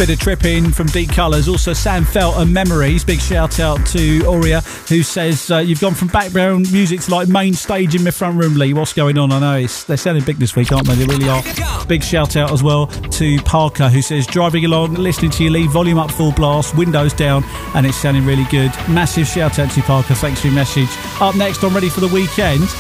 Bit of tripping from Deep Colours. Also Sam Felt and Memories. Big shout out to Aurea, who says you've gone from background music to like main stage in my front room, Lee. What's going on? I know they're sounding big this week, aren't they? They really are. Big shout out as well to Parker, who says driving along, listening to you, Lee, volume up full blast, windows down, and it's sounding really good. Massive shout out to you, Parker. Thanks for your message. Up next on Ready for the Weekend,